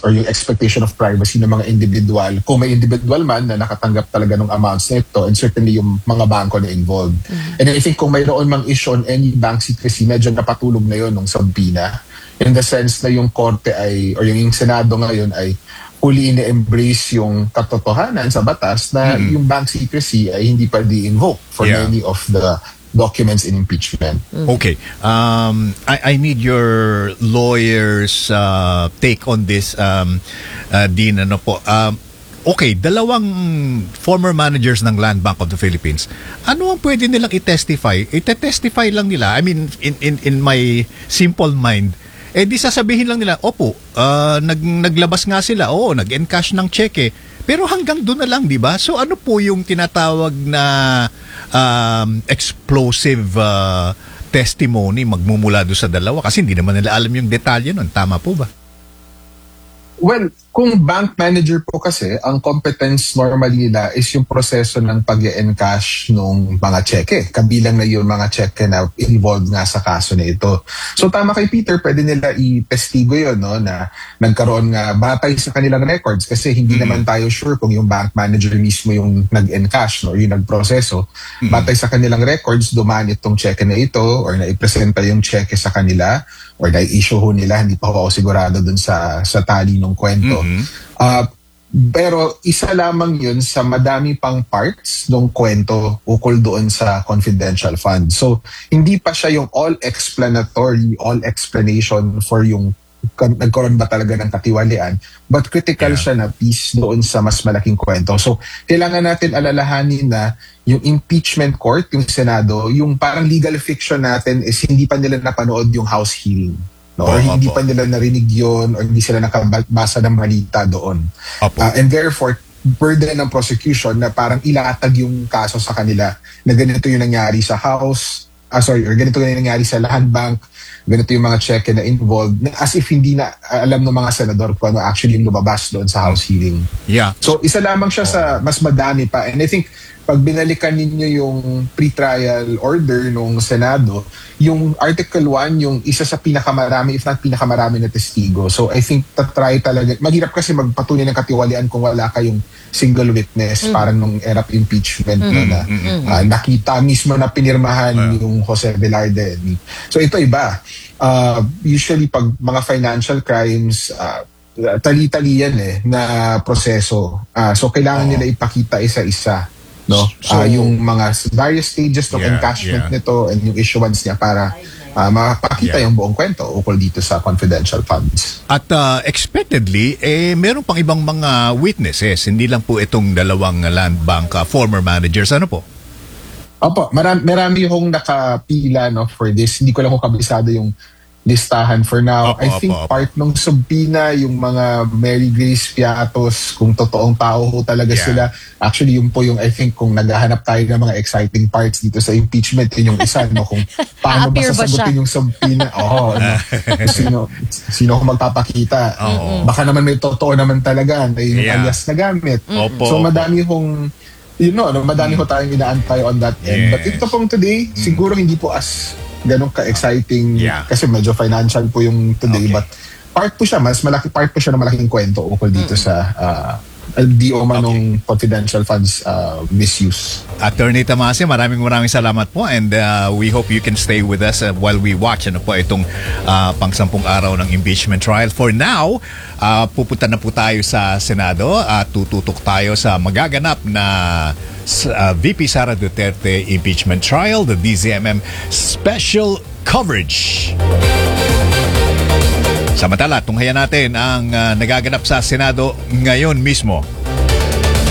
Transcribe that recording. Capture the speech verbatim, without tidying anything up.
or yung expectation of privacy ng mga individual, kung may individual man na nakatanggap talaga ng amounts na ito, and certainly yung mga bangko na involved. Mm-hmm. And I think kung mayroon mang issue on any bank secrecy, medyo napatulog na yun ng subpoena, in the sense na yung korte ay, or yung Senado ngayon ay fully in-embrace yung katotohanan sa batas na mm-hmm. yung bank secrecy ay hindi pwede invoke for yeah. many of the documents in impeachment. Okay. Um, I, I need your lawyer's uh, take on this, um, uh, Dean. Ano po? Um, okay, dalawang former managers ng Land Bank of the Philippines. Ano ang pwede nilang i-testify? I-testify lang nila. I mean, in, in, in my simple mind, eh di sasabihin lang nila, opo, uh, nag, naglabas nga sila, oo, nag-encash ng cheque. Pero hanggang doon na lang, di ba? So ano po yung tinatawag na um, explosive uh, testimony magmumula doon sa dalawa? Kasi hindi naman nila alam yung detalye nun. Tama po ba? Well, kung bank manager po kasi, ang competence normally nila is yung proseso ng pag-encash ng mga cheque. Kabilang na yung mga cheque na involved nga sa kaso na ito. So tama kay Peter, pwede nila i-testigo yun, no, na nagkaroon nga batay sa kanilang records kasi hindi mm-hmm. naman tayo sure kung yung bank manager mismo yung nag-encash, no, yung nagproseso. Mm-hmm. Batay sa kanilang records, dumaan itong cheque na ito or naipresenta yung cheque sa kanila or na-issue ho nila, hindi pa ako sigurado dun sa, sa tali ng kwento. Mm-hmm. Uh, pero isa lamang yun sa madami pang parts ng kwento ukol doon sa confidential fund. So, hindi pa siya yung all-explanatory, all-explanation for yung nagkaroon ba talaga ng katiwalian, but critical yeah. siya na piece doon sa mas malaking kwento. So, kailangan natin alalahanin na yung impeachment court, yung Senado, yung parang legal fiction natin is hindi pa nila napanood yung House hearing. No? Or hindi pa nila narinig yun or hindi sila nakabasa ng balita doon. Uh, and therefore, burden ng prosecution na parang ilatag yung kaso sa kanila na ganito yung nangyari sa House, ah, sorry, or ganito yung nangyari sa Land Bank, ganito yung mga cheque na involved, na as if hindi na alam ng mga senador kung ano actually yung lumabas doon sa House hearing. Yeah. So isa lamang siya sa mas madami pa. And I think pag binalikan ninyo yung pre-trial order ng Senado, yung Article one, yung isa sa pinakamarami, if not pinakamarami na testigo. So I think tatry talaga. Maghirap kasi magpatunay ng katiwalian kung wala kayong single witness, mm. parang nung era impeachment mm. na, mm. uh, nakita mismo na pinirmahan wow. yung Jose Velarde. So ito iba. Uh, usually pag mga financial crimes, uh, tali-tali yan eh, na proseso. Uh, so kailangan oh. nila ipakita isa-isa. No, so, uh, yung mga various stages ng yeah, encashment yeah. nito and yung issuance niya para uh, mapakita yeah. yung buong kwento ukol dito sa confidential funds. At uh, expectedly, eh, meron pang ibang mga witnesses, hindi lang po itong dalawang Land Bank uh, former managers. Ano po? Opo, marami, marami yung nakapila no, for this. Hindi ko lang kung kabisado yung listahan for now. Opo, I think opo, opo. Part ng subpoena, yung mga Mary Grace Piatos, kung totoong tao ho talaga yeah. sila. Actually, yun po yung I think kung naghahanap tayo ng mga exciting parts dito sa impeachment, yun yung isa, no? Kung paano ba sasagutin yung subpoena. Oo. No? sino, sino kung magpapakita. Oh. Baka naman may totoo naman talaga na yung yeah. alias na gamit. Opo, so opo. madami hong you know, ano, madami ho tayong inaantay on that end. Yes. But ito pong today, mm. siguro hindi po as ganun ka-exciting yeah. kasi medyo financial po yung today okay. but part po siya, mas malaki part po siya ng malaking kwento ukol dito mm-hmm. sa uh, di o manong okay. confidential funds uh, misuse. Attorney Tamasi, maraming maraming salamat po and uh, we hope you can stay with us uh, while we watch ano po itong uh, pang-sampung araw ng impeachment trial. For now, uh, pupunta na po tayo sa Senado at uh, tututok tayo sa magaganap na uh, V P Sara Duterte impeachment trial, the D Z M M special coverage. Samantala, tunghayan natin ang uh, nagaganap sa Senado ngayon mismo.